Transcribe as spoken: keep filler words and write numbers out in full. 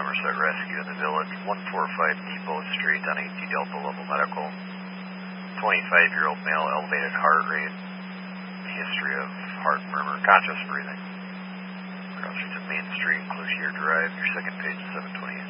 Somerset Rescue in the Village, one forty-five Depot Street on AT Delta Level Medical. twenty-five-year-old male, elevated heart rate, history of heart murmur, conscious breathing. Cross Street to Main Street, Cloutier Drive, your second page is seven twenty-eight.